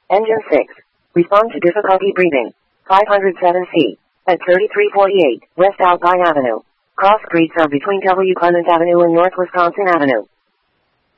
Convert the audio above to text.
Engine 6. Respond to difficulty breathing. 507C. At 3348 West Alpine Avenue. Cross streets are between W. Clement Avenue and North Wisconsin Avenue.